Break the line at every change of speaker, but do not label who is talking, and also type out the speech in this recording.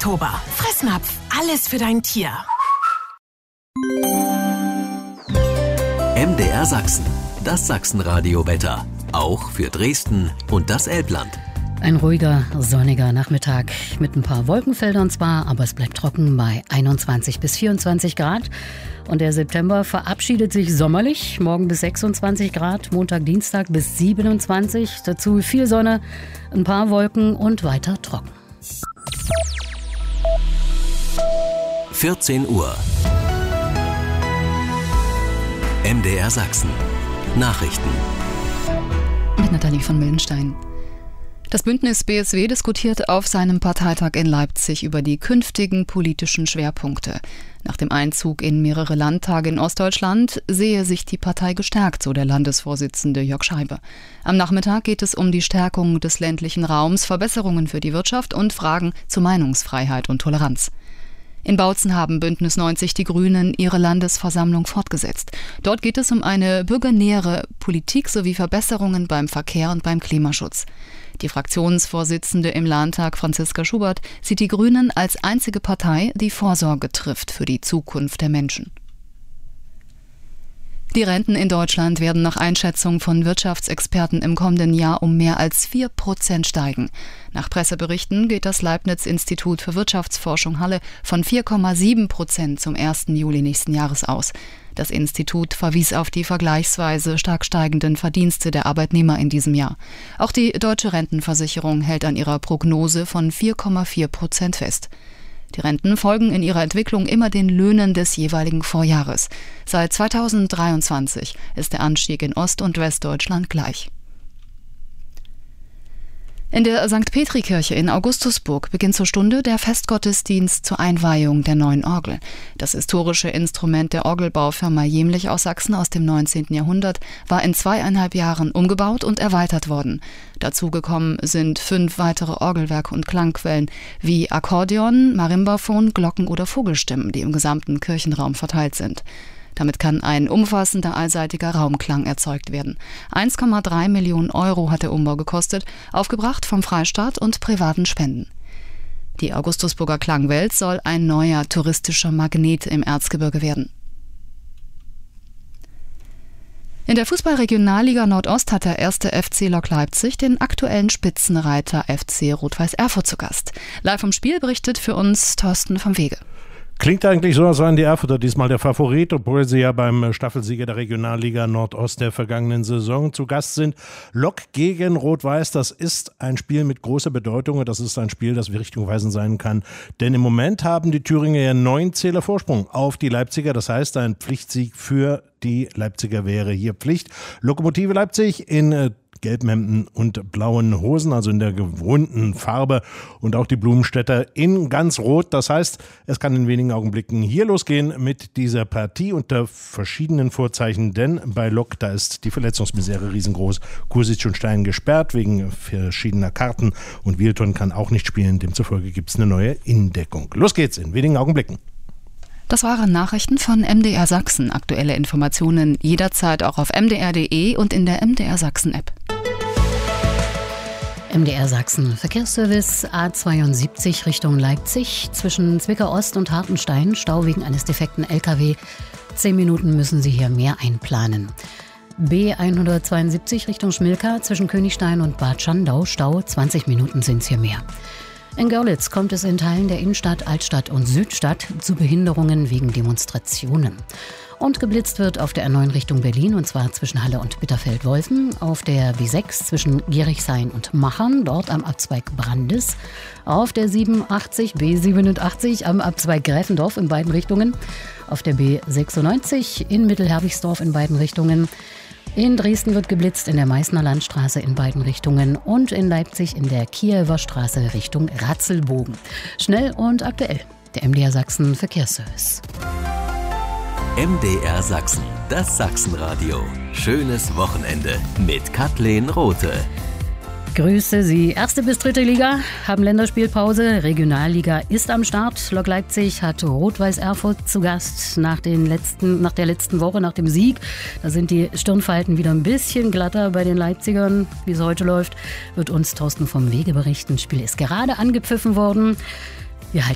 Oktober. Fressnapf, alles für dein Tier.
MDR Sachsen, das Sachsenradio-Wetter. Auch für Dresden und das Elbland.
Ein ruhiger, sonniger Nachmittag mit ein paar Wolkenfeldern zwar, aber es bleibt trocken bei 21 bis 24 Grad. Und der September verabschiedet sich sommerlich. Morgen bis 26 Grad, Montag, Dienstag bis 27. Dazu viel Sonne, ein paar Wolken und weiter trocken.
14 Uhr. MDR Sachsen. Nachrichten.
Mit Nathalie von Mildenstein. Das Bündnis BSW diskutiert auf seinem Parteitag in Leipzig über die künftigen politischen Schwerpunkte. Nach dem Einzug in mehrere Landtage in Ostdeutschland sehe sich die Partei gestärkt, so der Landesvorsitzende Jörg Scheibe. Am Nachmittag geht es um die Stärkung des ländlichen Raums, Verbesserungen für die Wirtschaft und Fragen zu Meinungsfreiheit und Toleranz. In Bautzen haben Bündnis 90 die Grünen ihre Landesversammlung fortgesetzt. Dort geht es um eine bürgernähere Politik sowie Verbesserungen beim Verkehr und beim Klimaschutz. Die Fraktionsvorsitzende im Landtag, Franziska Schubert, sieht die Grünen als einzige Partei, die Vorsorge trifft für die Zukunft der Menschen. Die Renten in Deutschland werden nach Einschätzung von Wirtschaftsexperten im kommenden Jahr um mehr als 4% steigen. Nach Presseberichten geht das Leibniz-Institut für Wirtschaftsforschung Halle von 4,7% zum 1. Juli nächsten Jahres aus. Das Institut verwies auf die vergleichsweise stark steigenden Verdienste der Arbeitnehmer in diesem Jahr. Auch die Deutsche Rentenversicherung hält an ihrer Prognose von 4,4% fest. Die Renten folgen in ihrer Entwicklung immer den Löhnen des jeweiligen Vorjahres. Seit 2023 ist der Anstieg in Ost- und Westdeutschland gleich. In der St. Petri-Kirche in Augustusburg beginnt zur Stunde der Festgottesdienst zur Einweihung der neuen Orgel. Das historische Instrument der Orgelbaufirma Jemlich aus Sachsen aus dem 19. Jahrhundert war in 2,5 Jahren umgebaut und erweitert worden. Dazugekommen sind 5 weitere Orgelwerke und Klangquellen wie Akkordeon, Marimbaphon, Glocken oder Vogelstimmen, die im gesamten Kirchenraum verteilt sind. Damit kann ein umfassender, allseitiger Raumklang erzeugt werden. 1,3 Millionen Euro hat der Umbau gekostet, aufgebracht vom Freistaat und privaten Spenden. Die Augustusburger Klangwelt soll ein neuer touristischer Magnet im Erzgebirge werden. In der Fußball-Regionalliga Nordost hat der 1. FC Lok Leipzig den aktuellen Spitzenreiter FC Rot-Weiß Erfurt zu Gast. Live vom Spiel berichtet für uns Thorsten vom Wege.
Klingt eigentlich so, als seien die Erfurter diesmal der Favorit, obwohl sie ja beim Staffelsieger der Regionalliga Nordost der vergangenen Saison zu Gast sind. Lok gegen Rot-Weiß, das ist ein Spiel mit großer Bedeutung und das ist ein Spiel, das richtungweisend sein kann. Denn im Moment haben die Thüringer ja 9 Zähler Vorsprung auf die Leipziger. Das heißt, ein Pflichtsieg für die Leipziger wäre hier Pflicht. Lokomotive Leipzig in gelben Hemden und blauen Hosen, also in der gewohnten Farbe, und auch die Blumenstädter in ganz rot. Das heißt, es kann in wenigen Augenblicken hier losgehen mit dieser Partie unter verschiedenen Vorzeichen, denn bei Lok, da ist die Verletzungsmisere riesengroß. Kursic und Stein gesperrt wegen verschiedener Karten und Wielton kann auch nicht spielen. Demzufolge gibt es eine neue Innendeckung. Los geht's in wenigen Augenblicken.
Das waren Nachrichten von MDR Sachsen. Aktuelle Informationen jederzeit auch auf mdr.de und in der MDR Sachsen App.
MDR Sachsen Verkehrsservice A72 Richtung Leipzig zwischen Zwickau Ost und Hartenstein. Stau wegen eines defekten LKW. 10 Minuten müssen Sie hier mehr einplanen. B172 Richtung Schmilka zwischen Königstein und Bad Schandau. Stau, 20 Minuten sind es hier mehr. In Görlitz kommt es in Teilen der Innenstadt, Altstadt und Südstadt zu Behinderungen wegen Demonstrationen. Und geblitzt wird auf der A9 Richtung Berlin, und zwar zwischen Halle und Bitterfeld-Wolfen, auf der B6 zwischen Gierichshain und Machern, dort am Abzweig Brandes, auf der B87 am Abzweig Gräfendorf in beiden Richtungen, auf der B96 in Mittelherwigsdorf in beiden Richtungen. In Dresden wird geblitzt in der Meißner Landstraße in beiden Richtungen und in Leipzig in der Kiewer Straße Richtung Ratzelbogen. Schnell und aktuell, der MDR Sachsen Verkehrsservice.
MDR Sachsen, das Sachsenradio. Schönes Wochenende mit Kathleen Rothe.
Grüße Sie. 1. bis 3. Liga haben Länderspielpause. Regionalliga ist am Start. Lok Leipzig hat Rot-Weiß Erfurt zu Gast nach der letzten Woche, nach dem Sieg. Da sind die Stirnfalten wieder ein bisschen glatter bei den Leipzigern. Wie es heute läuft, wird uns Thorsten vom Wege berichten. Das Spiel ist gerade angepfiffen worden.